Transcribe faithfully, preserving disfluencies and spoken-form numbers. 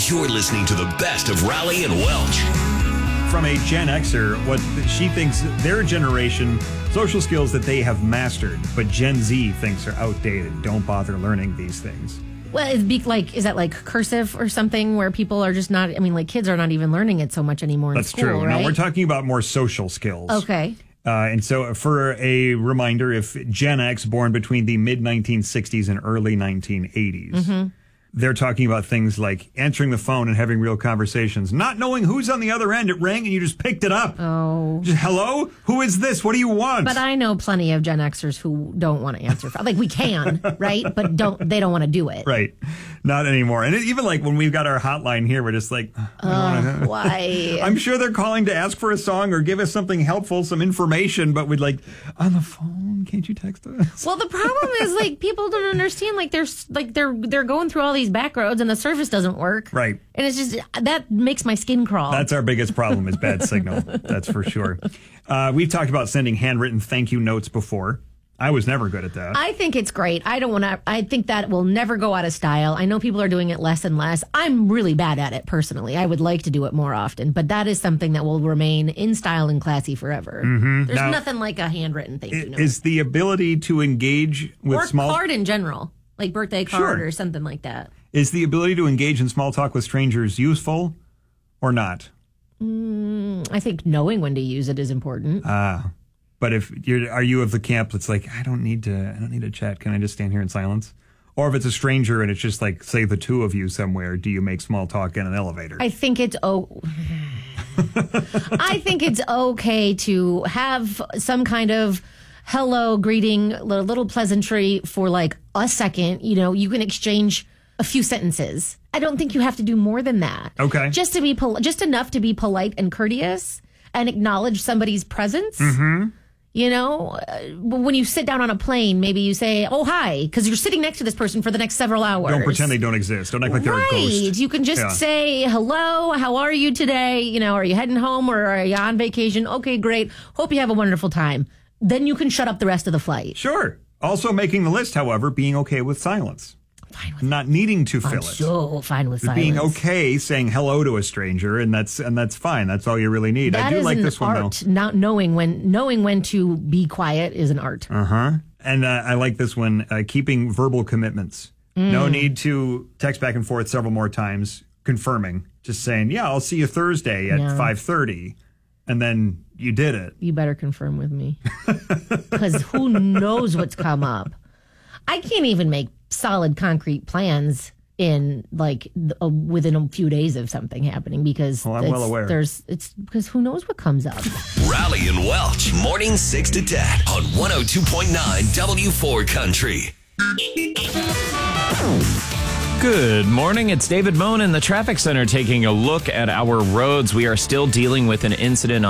You're listening to the best of Raleigh and Welch. From a Gen Xer, what she thinks their generation, social skills that they have mastered, but Gen Z thinks are outdated. Don't bother learning these things. Well, is be like is that like cursive or something where people are just not? I mean, like kids are not even learning it so much anymore in That's school, true. right? No, we're talking about more social skills. Okay. Uh, and so, for a reminder, if Gen X born between the mid nineteen sixties and early nineteen eighties. Mm-hmm. They're talking about things like answering the phone and having real conversations, not knowing who's on the other end. It rang and you just picked it up. Oh. Just, hello? Who is this? What do you want? But I know plenty of Gen Xers who don't want to answer. Like, we can, right? But don't they don't want to do it. Right. Not anymore. And it, even like when we've got our hotline here, we're just like, uh, why? I'm sure they're calling to ask for a song or give us something helpful, some information, but we'd like, on the phone, can't you text us? Well, the problem is, like, people don't understand, like, they're, like, they're, they're going through all these back roads and the service doesn't work. Right. And it's just, that makes my skin crawl. That's our biggest problem is bad signal. That's for sure. Uh, we've talked about sending handwritten thank you notes before. I was never good at that. I think it's great. I don't want to, I think that will never go out of style. I know people are doing it less and less. I'm really bad at it personally. I would like to do it more often, but that is something that will remain in style and classy forever. Mm-hmm. There's now, nothing like a handwritten thank you note. Is the ability to engage with or small... Or card in general, like birthday card Sure. or something like that. Is the ability to engage in small talk with strangers useful or not? Mm, I think knowing when to use it is important. Ah. But if you're, are you of the camp that's like, I don't need to, I don't need to chat. Can I just stand here in silence? Or if it's a stranger and it's just like, say the two of you somewhere, do you make small talk in an elevator? I think it's oh, I think it's okay to have some kind of hello, greeting, a little pleasantry for like a second. You know, you can exchange a few sentences. I don't think you have to do more than that. Okay. Just to be pol- just enough to be polite and courteous and acknowledge somebody's presence. Mm-hmm. You know, uh, when you sit down on a plane, maybe you say, oh, hi, because you're sitting next to this person for the next several hours. Don't pretend they don't exist. Don't act like they're right. a ghost. You can just Yeah. say, hello, how are you today? You know, are you heading home or are you on vacation? Okay, great. Hope you have a wonderful time. Then you can shut up the rest of the flight. Sure. Also making the list, however, being okay with silence. Fine with Not needing to I'm fill it. so fine with silence. Being okay saying hello to a stranger, and that's and that's fine. That's all you really need. That I do is like an this one, art. though. Not knowing when knowing when to be quiet is an art. Uh-huh. And uh, I like this one, uh, keeping verbal commitments. Mm. No need to text back and forth several more times, confirming. Just saying, yeah, I'll see you Thursday at Yeah. five thirty. And then you did it. You better confirm with me. Because who knows what's come up. I can't even make solid concrete plans in like uh, within a few days of something happening because Well, I'm it's, well aware. there's it's because who knows what comes up. Raleigh and Welch, morning six to ten on one oh two point nine W four Country. Good morning. It's David Moen in the traffic center taking a look at our roads. We are still dealing with an incident on